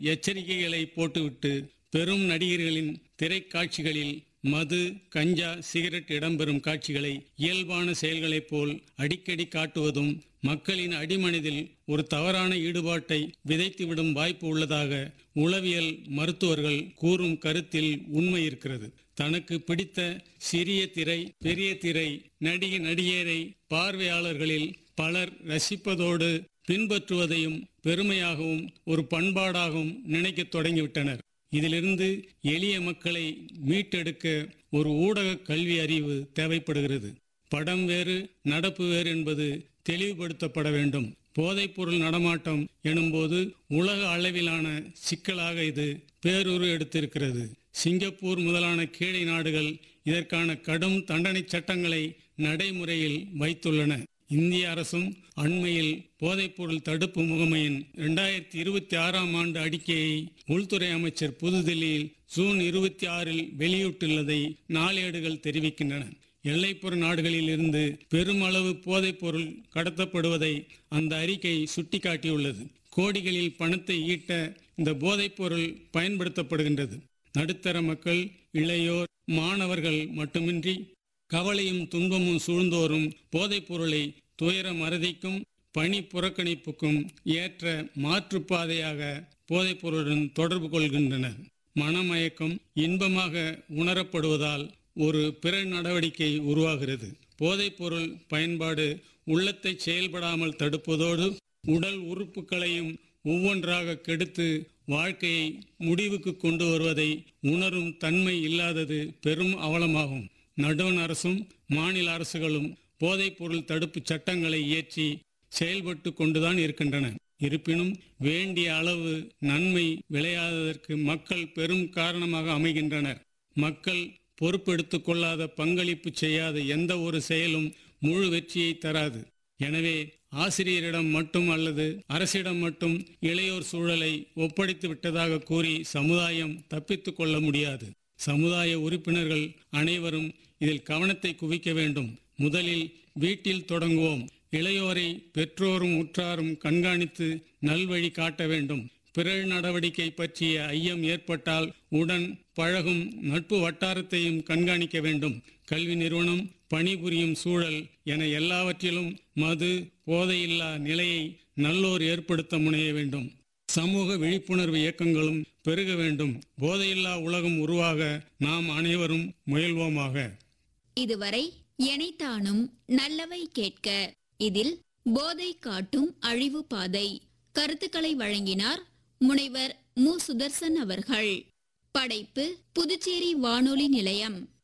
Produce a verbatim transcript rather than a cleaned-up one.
எச்சரிக்கைகளை போட்டுவிட்டு பெரும் நடிகர்களின் திரைக்காட்சிகளில் மது, கஞ்சா, சிகரெட் இடம்பெறும் காட்சிகளை இயல்பான செயல்களைப் போல் அடிக்கடி காட்டுவதும் மக்களின் அடிமனதில் ஒரு தவறான ஈடுபாட்டை விதைத்துவிடும் வாய்ப்பு உள்ளதாக உளவியல் மருத்துவர்கள் கூறும் கருத்தில் உண்மை இருக்கிறது. தனக்கு பிடித்த சிறிய திரை, பெரிய திரை, நடிகை நடிகரை பார்வையாளர்களில் பலர் ரசிப்பதோடு பின்பற்றுவதையும் பெருமையாகவும் ஒரு பண்பாடாகவும் நினைக்க தொடங்கிவிட்டனர். இதிலிருந்து எளிய மக்களை மீட்டெடுக்க ஒரு ஊடக கல்வி அறிவு தேவைப்படுகிறது. படம் வேறு, நடப்பு வேறு என்பது தெளிவுபடுத்தப்பட வேண்டும். போதைப்பொருள் நடமாட்டம் எனும்போது உலக அளவிலான சிக்கலாக இது பேருரு எடுத்திருக்கிறது. சிங்கப்பூர் முதலான கீழை நாடுகள் இதற்கான கடும் தண்டனை சட்டங்களை நடைமுறையில் வைத்துள்ளன. இந்திய அரசும் அண்மையில் போதைப்பொருள் தடுப்பு முகமையின் இரண்டாயிரத்தி இருபத்தி ஆறாம் ஆண்டு அறிக்கையை உள்துறை அமைச்சர் புதுதில்லியில் ஜூன் இருபத்தி ஆறில் வெளியிட்டுள்ளதை நாளேடுகள் தெரிவிக்கின்றன. எல்லைப்புற நாடுகளில் இருந்து பெருமளவு போதைப்பொருள் கடத்தப்படுவதை அந்த அறிக்கை சுட்டிக்காட்டியுள்ளது. கோடிகளில் பணத்தை ஈட்ட இந்த போதைப்பொருள் பயன்படுத்தப்படுகின்றது. நடுத்தர மக்கள், இளையோர், மாணவர்கள் மட்டுமின்றி கவலையும் துன்பமும் சூழ்ந்தோறும் போதைப் பொருளை துயர மறதிக்கும் பணி புறக்கணிப்புக்கும் ஏற்ற மாற்றுப்பாதையாக போதைப் பொருளுடன் தொடர்பு கொள்கின்றனர். மனமயக்கம் இன்பமாக உணரப்படுவதால் ஒரு பிற நடவடிக்கை உருவாகிறது. போதைப் பொருள் பயன்பாடு உள்ளத்தை செயல்படாமல் தடுப்பதோடு உடல் உறுப்புகளையும் ஒவ்வொன்றாக கெடுத்து வாழ்க்கையை முடிவுக்கு கொண்டு வருவதை உணரும் தன்மை இல்லாதது பெரும் அவலமாகும். நடுவண் அரசும் மாநில அரசுகளும் போதைப் பொருள் தடுப்பு சட்டங்களை இயற்றி செயல்பட்டு கொண்டுதான் இருக்கின்றன. இருப்பினும் வேண்டிய அளவு நன்மை விளையாததற்கு மக்கள் பெரும் காரணமாக அமைகின்றனர். மக்கள் பொறுப்பெடுத்துக் கொள்ளாத, பங்களிப்பு செய்யாத எந்த ஒரு செயலும் முழு வெற்றியை தராது. எனவே ஆசிரியரிடம் மட்டும் அல்லது அரசிடம் மட்டும் இளையோர் சூழலை ஒப்படைத்து விட்டதாக கூறி சமுதாயம் தப்பித்து கொள்ள முடியாது. சமுதாய உறுப்பினர்கள் அனைவரும் இதில் கவனத்தை குவிக்க வேண்டும். முதலில் வீட்டில் தொடங்குவோம். இளையோரை பெற்றோரும் உற்றாரும் கண்காணித்து நல்வழி காட்ட வேண்டும். பிறர் நடவடிக்கை பற்றிய ஐயம் ஏற்பட்டால் உடன் பழகும் நட்பு வட்டாரத்தையும் கண்காணிக்க வேண்டும். கல்வி நிறுவனம், பணிபுரியும் சூழல் என எல்லாவற்றிலும் மது, போதையில்லா நிலையை நல்லோர் ஏற்படுத்த முனைய வேண்டும். சமூக விழிப்புணர்வு இயக்கங்களும் பெருக வேண்டும். போதையில்லா உலகம் உருவாக நாம் அனைவரும் முயல்வோமாக. இதுவரை எனைத்தானும் நல்லவை கேட்க, இதில் போதை காட்டும் அழிவு பாதை கருத்துக்களை வழங்கினார் முனைவர் மு சுதர்சன் அவர்கள். படைப்பு புதுச்சேரி வானொலி நிலையம்.